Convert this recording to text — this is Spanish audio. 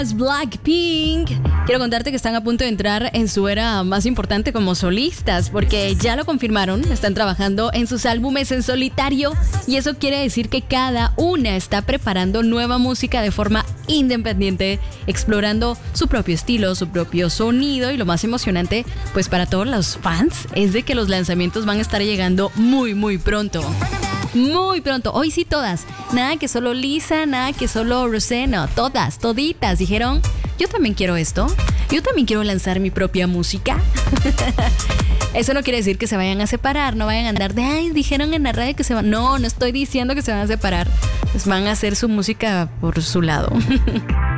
Blackpink. Quiero contarte que están a punto de entrar en su era más importante como solistas, porque ya lo confirmaron, están trabajando en sus álbumes en solitario y eso quiere decir que cada una está preparando nueva música de forma independiente, explorando su propio estilo, su propio sonido, y lo más emocionante, pues para todos los fans, es de que los lanzamientos van a estar llegando muy pronto. Muy pronto, hoy sí todas. Nada que solo Lisa, nada que solo Rosé, no, todas, toditas dijeron, yo también quiero esto, yo también quiero lanzar mi propia música. Eso no quiere decir que se vayan a separar, no vayan a andar de, ay, dijeron en la radio que se van. No estoy diciendo que se van a separar, pues van a hacer su música por su lado.